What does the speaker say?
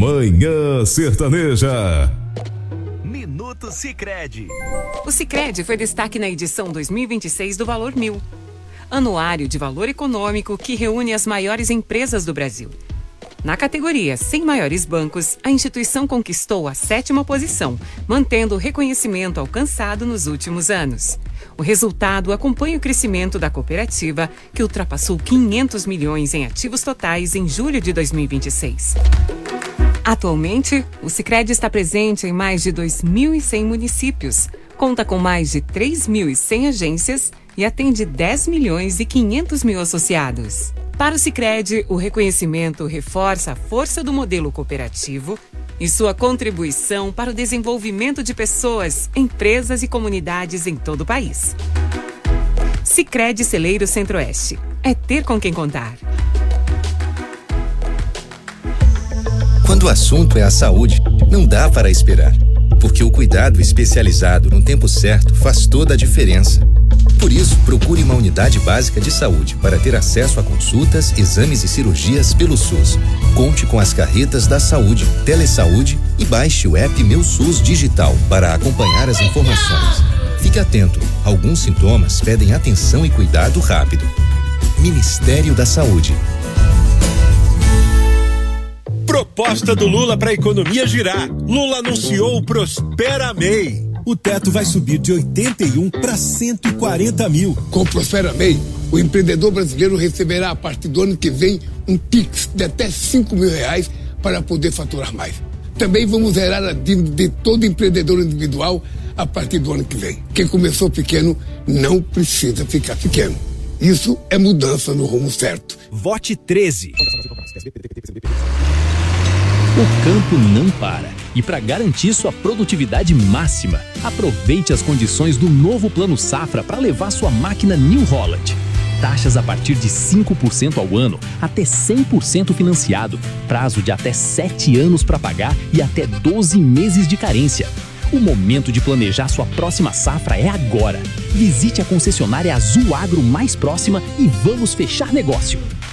Manhã Sertaneja. Minuto Sicredi. O Sicredi foi destaque na edição 2026 do Valor 1000, anuário de valor econômico que reúne as maiores empresas do Brasil. Na categoria 100 maiores bancos, a instituição conquistou a 7ª posição, mantendo o reconhecimento alcançado nos últimos anos. O resultado acompanha o crescimento da cooperativa, que ultrapassou 500 milhões em ativos totais em julho de 2026. Atualmente, o Sicredi está presente em mais de 2.100 municípios, conta com mais de 3.100 agências e atende 10 milhões e 500 mil associados. Para o Sicredi, o reconhecimento reforça a força do modelo cooperativo e sua contribuição para o desenvolvimento de pessoas, empresas e comunidades em todo o país. Sicredi Celeiro Centro-Oeste. É ter com quem contar. Quando o assunto é a saúde, não dá para esperar, porque o cuidado especializado no tempo certo faz toda a diferença. Por isso, procure uma unidade básica de saúde para ter acesso a consultas, exames e cirurgias pelo SUS. Conte com as carretas da saúde, Telesaúde e baixe o app Meu SUS Digital para acompanhar as informações. Fique atento, alguns sintomas pedem atenção e cuidado rápido. Ministério da Saúde. Proposta do Lula para a economia girar. Lula anunciou o Prospera MEI. O teto vai subir de 81 para 140 mil. Com o Prospera MEI, o empreendedor brasileiro receberá a partir do ano que vem um Pix de até 5 mil reais para poder faturar mais. Também vamos zerar a dívida de todo empreendedor individual a partir do ano que vem. Quem começou pequeno não precisa ficar pequeno. Isso é mudança no rumo certo. Vote 13. O campo não para. E para garantir sua produtividade máxima, aproveite as condições do novo Plano Safra para levar sua máquina New Holland. Taxas a partir de 5% ao ano, até 100% financiado, prazo de até 7 anos para pagar e até 12 meses de carência. O momento de planejar sua próxima safra é agora. Visite a concessionária Azul Agro mais próxima e vamos fechar negócio.